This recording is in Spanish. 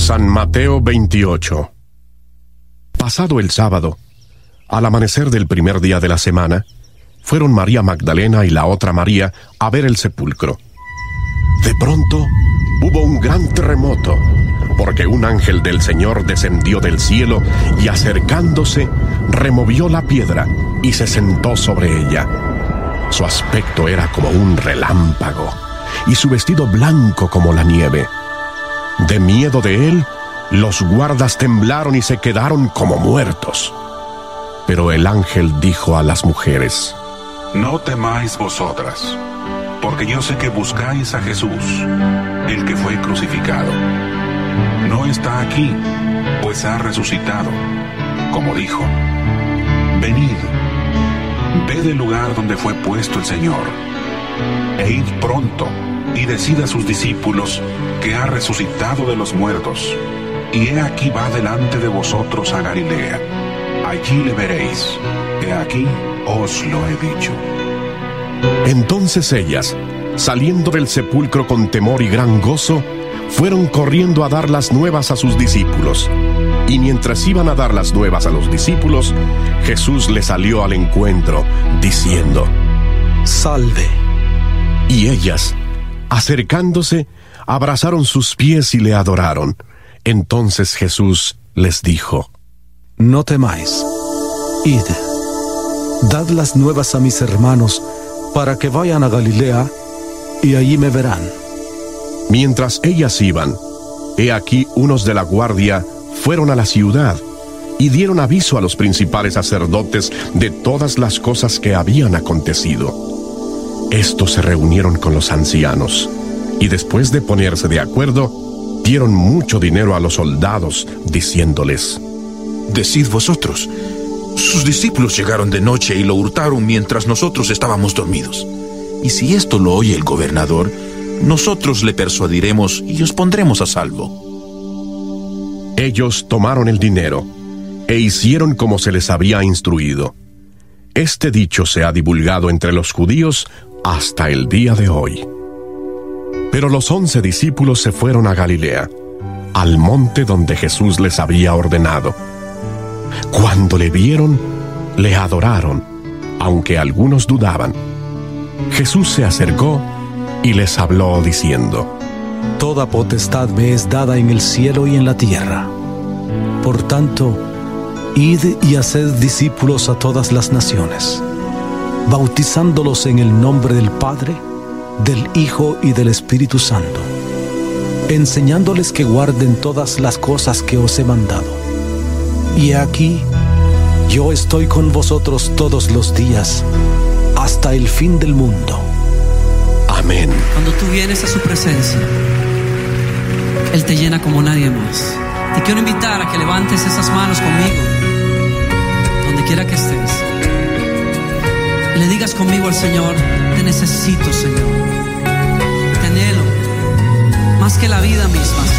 San Mateo 28. Pasado el sábado, al amanecer del primer día de la semana, fueron María Magdalena y la otra María a ver el sepulcro. De pronto, hubo un gran terremoto, porque un ángel del Señor descendió del cielo y acercándose, removió la piedra y se sentó sobre ella. Su aspecto era como un relámpago, y su vestido blanco como la nieve. De miedo de él, los guardas temblaron y se quedaron como muertos. Pero el ángel dijo a las mujeres: No temáis vosotras, porque yo sé que buscáis a Jesús, el que fue crucificado. No está aquí, pues ha resucitado, como dijo. Venid, ved el lugar donde fue puesto el Señor, e id pronto, y decid a sus discípulos que ha resucitado de los muertos, y he aquí va delante de vosotros a Galilea. Allí le veréis. He aquí os lo he dicho. Entonces ellas, saliendo del sepulcro con temor y gran gozo, fueron corriendo a dar las nuevas a sus discípulos. Y mientras iban a dar las nuevas a los discípulos, Jesús les salió al encuentro, diciendo: Salve. Y ellas, acercándose, abrazaron sus pies y le adoraron. Entonces Jesús les dijo: No temáis. Id, dad las nuevas a mis hermanos, para que vayan a Galilea, y allí me verán. Mientras ellas iban, he aquí unos de la guardia fueron a la ciudad, y dieron aviso a los principales sacerdotes de todas las cosas que habían acontecido. Estos se reunieron con los ancianos, y después de ponerse de acuerdo, dieron mucho dinero a los soldados, diciéndoles: Decid vosotros, sus discípulos llegaron de noche y lo hurtaron mientras nosotros estábamos dormidos. Y si esto lo oye el gobernador, nosotros le persuadiremos y os pondremos a salvo. Ellos tomaron el dinero, e hicieron como se les había instruido. Este dicho se ha divulgado entre los judíos hasta el día de hoy. Pero los 11 discípulos se fueron a Galilea, al monte donde Jesús les había ordenado. Cuando le vieron, le adoraron, aunque algunos dudaban. Jesús se acercó y les habló diciendo: Toda potestad me es dada en el cielo y en la tierra. Por tanto, id y haced discípulos a todas las naciones, bautizándolos en el nombre del Padre, del Hijo y del Espíritu Santo, enseñándoles que guarden todas las cosas que os he mandado. Y aquí, yo estoy con vosotros todos los días, hasta el fin del mundo. Amén. Cuando tú vienes a su presencia, Él te llena como nadie más. Te quiero invitar a que levantes esas manos conmigo, donde quiera que estés. Le digas conmigo al Señor: te necesito, Señor. Te anhelo más que la vida misma.